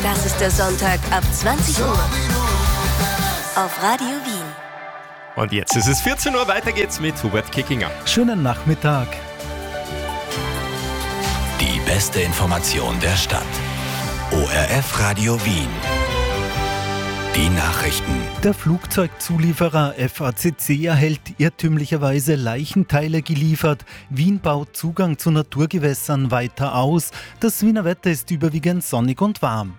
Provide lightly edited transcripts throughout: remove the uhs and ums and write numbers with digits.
Das ist der Sonntag ab 20 Uhr auf Radio Wien. Und jetzt ist es 14 Uhr, weiter geht's mit Hubert Kickinger. Schönen Nachmittag. Die beste Information der Stadt. ORF Radio Wien. Die Nachrichten. Der Flugzeugzulieferer FACC erhält irrtümlicherweise Leichenteile geliefert. Wien baut Zugang zu Naturgewässern weiter aus. Das Wiener Wetter ist überwiegend sonnig und warm.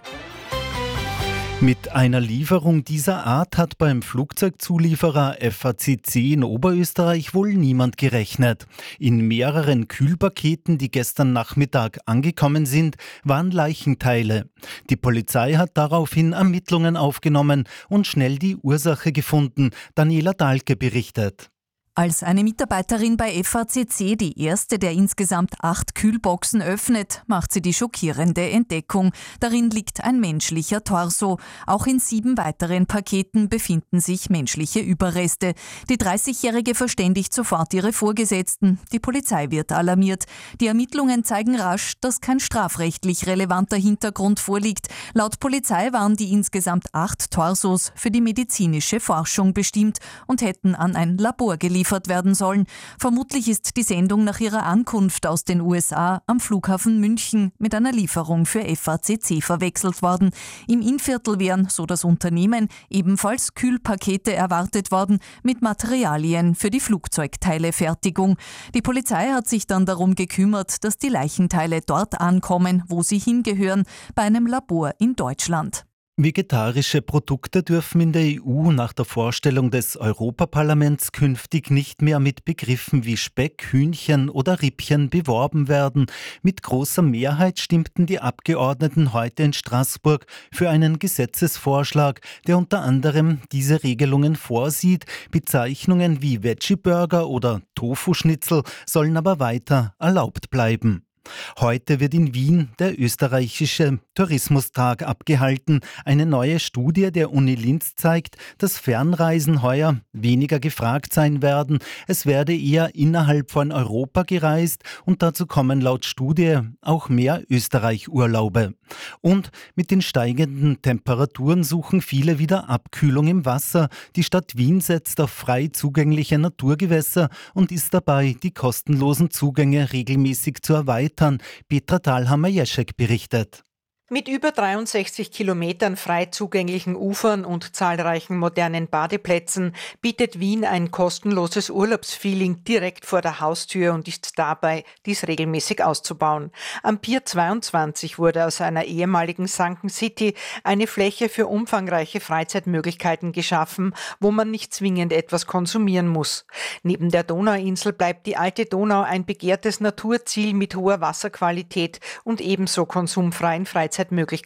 Mit einer Lieferung dieser Art hat beim Flugzeugzulieferer FACC in Oberösterreich wohl niemand gerechnet. In mehreren Kühlpaketen, die gestern Nachmittag angekommen sind, waren Leichenteile. Die Polizei hat daraufhin Ermittlungen aufgenommen und schnell die Ursache gefunden. Daniela Dahlke berichtet. Als eine Mitarbeiterin bei FACC die erste der insgesamt 8 Kühlboxen öffnet, macht sie die schockierende Entdeckung. Darin liegt ein menschlicher Torso. Auch in 7 weiteren Paketen befinden sich menschliche Überreste. Die 30-Jährige verständigt sofort ihre Vorgesetzten. Die Polizei wird alarmiert. Die Ermittlungen zeigen rasch, dass kein strafrechtlich relevanter Hintergrund vorliegt. Laut Polizei waren die insgesamt 8 Torsos für die medizinische Forschung bestimmt und hätten an ein Labor geliefert werden sollen. Vermutlich ist die Sendung nach ihrer Ankunft aus den USA am Flughafen München mit einer Lieferung für FACC verwechselt worden. Im Innviertel wären, so das Unternehmen, ebenfalls Kühlpakete erwartet worden mit Materialien für die Flugzeugteilefertigung. Die Polizei hat sich dann darum gekümmert, dass die Leichenteile dort ankommen, wo sie hingehören, bei einem Labor in Deutschland. Vegetarische Produkte dürfen in der EU nach der Vorstellung des Europaparlaments künftig nicht mehr mit Begriffen wie Speck, Hühnchen oder Rippchen beworben werden. Mit großer Mehrheit stimmten die Abgeordneten heute in Straßburg für einen Gesetzesvorschlag, der unter anderem diese Regelungen vorsieht. Bezeichnungen wie Veggie-Burger oder Tofu-Schnitzel sollen aber weiter erlaubt bleiben. Heute wird in Wien der österreichische Tourismustag abgehalten. Eine neue Studie der Uni Linz zeigt, dass Fernreisen heuer weniger gefragt sein werden. Es werde eher innerhalb von Europa gereist und dazu kommen laut Studie auch mehr Österreich-Urlaube. Und mit den steigenden Temperaturen suchen viele wieder Abkühlung im Wasser. Die Stadt Wien setzt auf frei zugängliche Naturgewässer und ist dabei, die kostenlosen Zugänge regelmäßig zu erweitern. Petra Thalhammer-Jeschek berichtet. Mit über 63 Kilometern frei zugänglichen Ufern und zahlreichen modernen Badeplätzen bietet Wien ein kostenloses Urlaubsfeeling direkt vor der Haustür und ist dabei, dies regelmäßig auszubauen. Am Pier 22 wurde aus einer ehemaligen Sunken City eine Fläche für umfangreiche Freizeitmöglichkeiten geschaffen, wo man nicht zwingend etwas konsumieren muss. Neben der Donauinsel bleibt die alte Donau ein begehrtes Naturziel mit hoher Wasserqualität und ebenso konsumfreien Freizeitmöglichkeiten.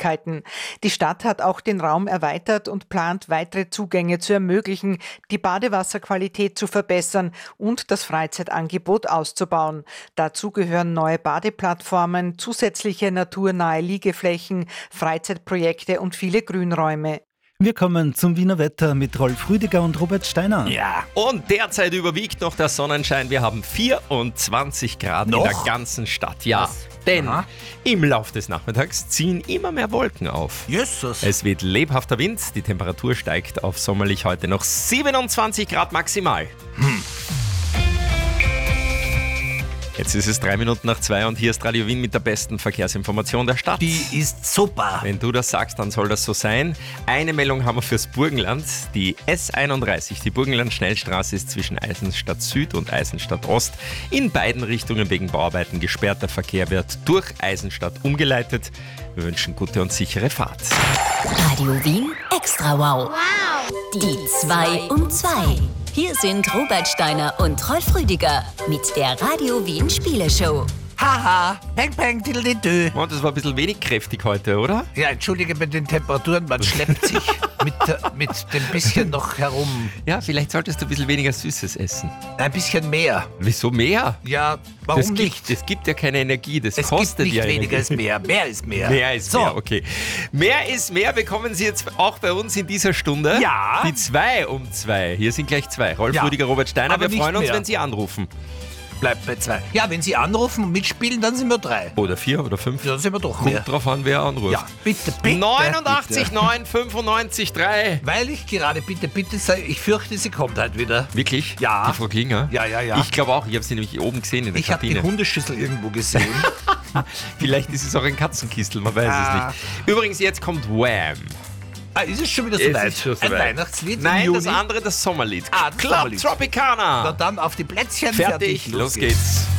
Die Stadt hat auch den Raum erweitert und plant, weitere Zugänge zu ermöglichen, die Badewasserqualität zu verbessern und das Freizeitangebot auszubauen. Dazu gehören neue Badeplattformen, zusätzliche naturnahe Liegeflächen, Freizeitprojekte und viele Grünräume. Wir kommen zum Wiener Wetter mit Rolf Rüdiger und Robert Steiner. Ja, und derzeit überwiegt noch der Sonnenschein. Wir haben 24 Grad in der ganzen Stadt. Ja, denn im Lauf des Nachmittags ziehen immer mehr Wolken auf. Jesus. Es weht lebhafter Wind. Die Temperatur steigt auf sommerlich heute noch 27 Grad maximal. Jetzt ist es 3:03 und hier ist Radio Wien mit der besten Verkehrsinformation der Stadt. Die ist super. Wenn du das sagst, dann soll das so sein. Eine Meldung haben wir fürs Burgenland. Die S31, die Burgenland-Schnellstraße, ist zwischen Eisenstadt Süd und Eisenstadt Ost in beiden Richtungen wegen Bauarbeiten gesperrt. Der Verkehr wird durch Eisenstadt umgeleitet. Wir wünschen gute und sichere Fahrt. Radio Wien Extra Wow. Die 2 um 2. Hier sind Robert Steiner und Rolf Rüdiger mit der Radio Wien Spieleshow. Haha, peng peng, diddle-dö. Und das war ein bisschen wenig kräftig heute, oder? Ja, entschuldige mit den Temperaturen, man schleppt sich mit dem bisschen noch herum. Ja, vielleicht solltest du ein bisschen weniger Süßes essen. Ein bisschen mehr. Wieso mehr? Ja, warum nicht? Es gibt ja keine Energie, das Es kostet gibt ja nicht weniger Energie. ist mehr, mehr ist mehr. Mehr ist mehr, okay. Mehr ist mehr bekommen Sie jetzt auch bei uns in dieser Stunde. Ja. Die 2 um 2. Hier sind gleich 2. Rolf Ja. Rüdiger, Robert Steiner. Aber Wir nicht freuen uns, mehr. wenn Sie anrufen. Bleibt bei 2. Ja, wenn Sie anrufen und mitspielen, dann sind wir 3. Oder 4 oder 5. Ja, dann sind wir doch mehr. Kommt drauf an, wer anruft. Ja, bitte, bitte. 89 9 95 3. Weil ich gerade bitte sage, ich fürchte, sie kommt halt wieder. Wirklich? Ja. Die Frau Klinger? Ja. Ich glaube auch, ich habe sie nämlich oben gesehen in der Ich habe die Kantine. Hundeschüssel irgendwo gesehen. Vielleicht ist es auch ein Katzenkistel, man weiß es nicht. Übrigens, jetzt kommt Wham! Ist es schon wieder Es soweit? ist schon Ein soweit. Weihnachtslied im Nein, Juni? das andere, das Sommerlied. Das Club Sommerlied. Tropicana. Na dann auf die Plätzchen. Fertig, los geht's.